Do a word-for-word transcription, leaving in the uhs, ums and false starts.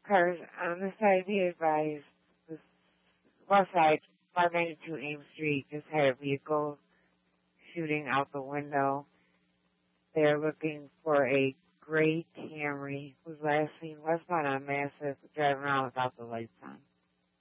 Cars on the side, be advised, this west side, five ninety-two Ames Street, just had a vehicle shooting out the window. They're looking for a gray Camry who's last seen westbound on Massive driving around without the lights on.